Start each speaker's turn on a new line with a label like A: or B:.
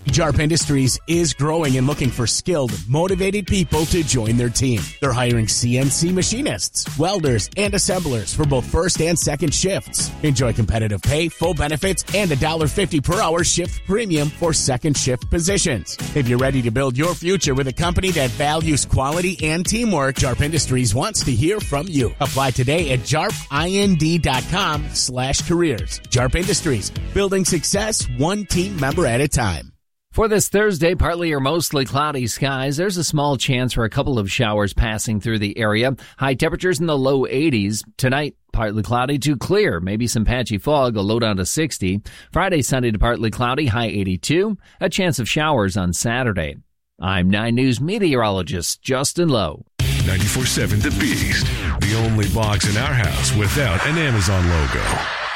A: JARP Industries is growing and looking for skilled, motivated people to join their team. They're hiring CNC machinists, welders, and assemblers for both first and second shifts. Enjoy competitive pay, full benefits, and $1.50 per hour shift premium for second shift positions. If you're ready to build your future with a company that values quality and teamwork, JARP Industries wants to hear from you. Apply today at jarpind.com/careers. JARP Industries, building success one team member at a time.
B: For this Thursday, partly or mostly cloudy skies. There's a small chance for a couple of showers passing through the area. High temperatures in the low 80s. Tonight, partly cloudy to clear. Maybe some patchy fog, a low down to 60. Friday, sunny to partly cloudy, high 82. A chance of showers on Saturday. I'm 9 News meteorologist Justin Lowe.
C: 94.7 The Beast. The only box in our house without an Amazon logo.